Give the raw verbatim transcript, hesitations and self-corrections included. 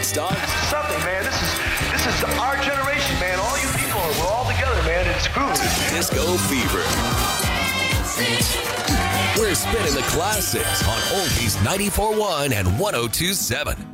hits, dog. This is something, man. This is this is our generation, man. All you people, we're all together, man. It's groove. Disco Fever. We're spinning the classics on Oldies ninety-four point one and one oh two point seven.